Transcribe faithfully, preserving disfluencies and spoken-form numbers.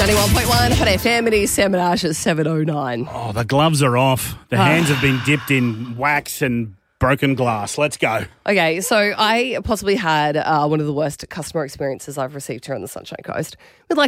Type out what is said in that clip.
ninety-one point one Hot F M. It is Sam and Ash at seven oh nine. Oh, the gloves are off. The Ah. hands have been dipped in wax and broken glass. Let's go. Okay, so I possibly had uh, one of the worst customer experiences I've received here on the Sunshine Coast with like